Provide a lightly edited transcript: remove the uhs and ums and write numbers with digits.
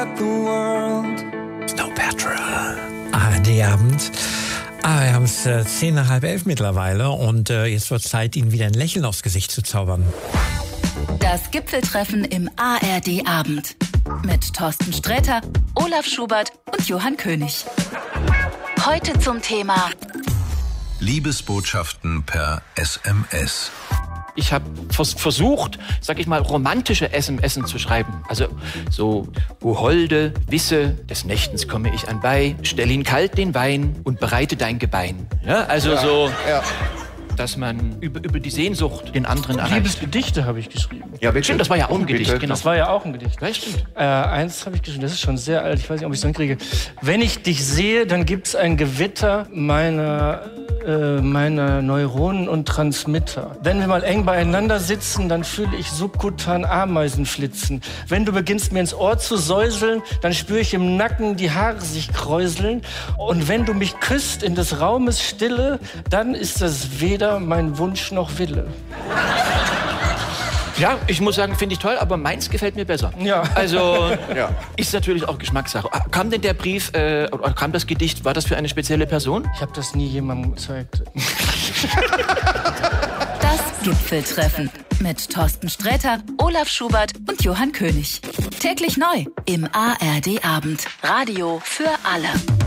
Snowpatra. ARD-Abend. Wir haben es 10:30 mittlerweile und jetzt wird Zeit, Ihnen wieder ein Lächeln aufs Gesicht zu zaubern. Das Gipfeltreffen im ARD-Abend. Mit Thorsten Sträter, Olaf Schubert und Johann König. Heute zum Thema Liebesbotschaften per SMS. Ich habe versucht, sag ich mal, romantische SMS zu schreiben. Also so, o Holde, wisse, des Nächtens komme ich anbei, stell ihn kalt den Wein und bereite dein Gebein. Ja, also dass man über die Sehnsucht den anderen erreicht. Liebesgedichte habe ich geschrieben. Ja, stimmt, das war ja auch ein Gedicht. Genau. Das war ja auch ein Gedicht. Ja, stimmt. Eins habe ich geschrieben, das ist schon sehr alt, ich weiß nicht, ob ich es hinkriege. Wenn ich dich sehe, dann gibt es ein Gewitter meiner Neuronen und Transmitter. Wenn wir mal eng beieinander sitzen, dann fühle ich subkutan Ameisen flitzen. Wenn du beginnst, mir ins Ohr zu säuseln, dann spüre ich im Nacken die Haare sich kräuseln. Und wenn du mich küsst in des Raumes Stille, dann ist das weder mein Wunsch noch Wille. Ja, ich muss sagen, finde ich toll, aber meins gefällt mir besser. Ja. Also ist natürlich auch Geschmackssache. Kam denn der Brief, oder kam das Gedicht, war das für eine spezielle Person? Ich habe das nie jemandem gezeigt. Das Gipfeltreffen mit Thorsten Sträter, Olaf Schubert und Johann König. Täglich neu im ARD-Abend. Radio für alle.